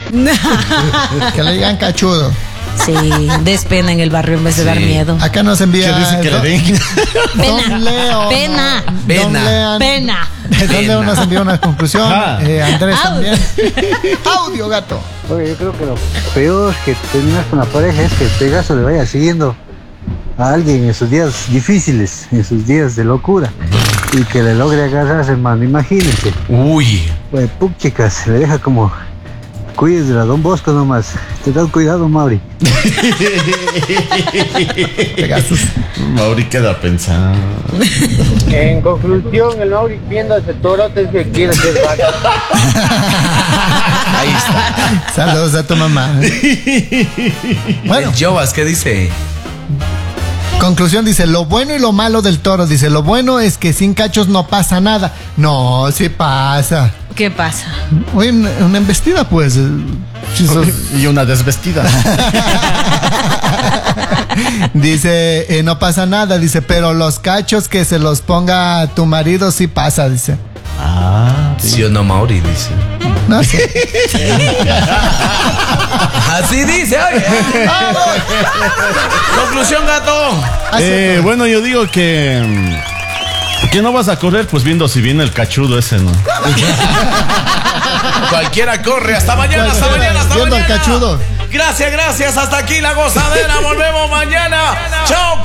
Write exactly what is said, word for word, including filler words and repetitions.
Que le digan cachudo. Sí, despena en el barrio en vez de sí. dar miedo. Acá nos envía. ¿Qué dice que don, le den? Pena. Leo, Pena. No, Pena. Lean, Pena. Don Leo nos envía una conclusión. Ah. Eh, Andrés Au. también. Audio, gato. Oye, yo creo que lo peor que terminar con la pareja es que el Pegaso le vaya siguiendo a alguien en sus días difíciles, en sus días de locura, y que le logre agarrarse, hermano. Imagínense. Uy. Pues, puchicas, le deja como... Cuides de la Don Bosco nomás. Tengan cuidado, Mauri. Pegasus. Mauri queda pensando. En conclusión, el Mauri viendo ese torote que quiere ser vaca. Ahí está. Saludos a tu mamá. Bueno, El Jovas, ¿qué dice? conclusión dice, lo bueno y lo malo del toro. Dice, lo bueno es que sin cachos no pasa nada. No, sí pasa. ¿Qué pasa? Oye, una, una embestida, pues. eh, si sos- Y una desvestida. Dice, eh, no pasa nada. Dice, pero los cachos que se los ponga a tu marido sí pasa, dice. Ah, ¿Sí o no, Mauri? Dice. No sé. Así dice, oye. Conclusión, gato. Eh, bueno, yo digo que mm, que no vas a correr, pues viendo si viene el cachudo ese, ¿no? Cualquiera corre. Hasta mañana, hasta mañana, hasta Viendo al mañana. cachudo. Gracias, gracias. Hasta aquí la gozadera. Volvemos mañana. Chao.